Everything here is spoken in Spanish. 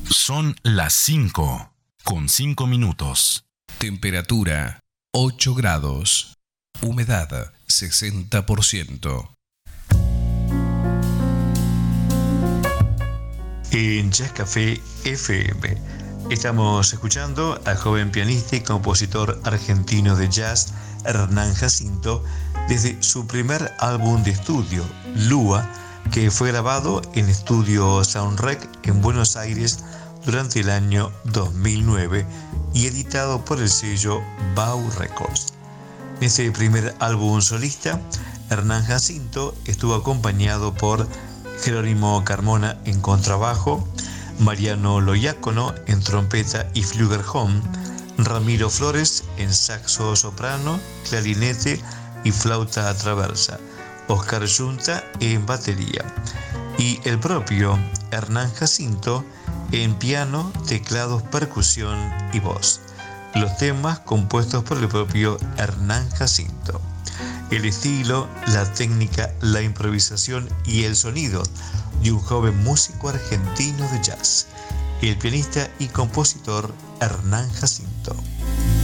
Son las 5:05. Temperatura 8 grados. Humedad 60%. En Jazz Café FM estamos escuchando al joven pianista y compositor argentino de jazz Hernán Jacinto desde su primer álbum de estudio, Lua, que fue grabado en Estudio Soundrec en Buenos Aires durante el año 2009 y editado por el sello Bau Records. En este primer álbum solista, Hernán Jacinto estuvo acompañado por Jerónimo Carmona en contrabajo, Mariano Loiácono en trompeta y flugelhorn, Ramiro Flores en saxo soprano, clarinete y flauta traversa, Oscar Yunta en batería y el propio Hernán Jacinto en piano, teclados, percusión y voz. Los temas compuestos por el propio Hernán Jacinto. El estilo, la técnica, la improvisación y el sonido de un joven músico argentino de jazz, el pianista y compositor Hernán Jacinto.